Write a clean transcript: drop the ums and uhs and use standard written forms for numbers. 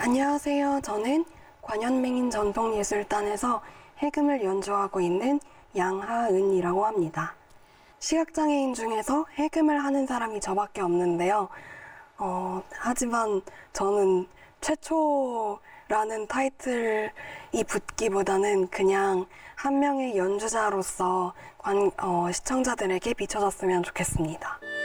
안녕하세요. 저는 관현맹인 전통예술단에서 해금을 연주하고 있는 양하은이라고 합니다. 시각장애인 중에서 해금을 하는 사람이 저밖에 없는데요. 하지만 저는 최초라는 타이틀이 붙기보다는 그냥 한 명의 연주자로서 시청자들에게 비춰졌으면 좋겠습니다.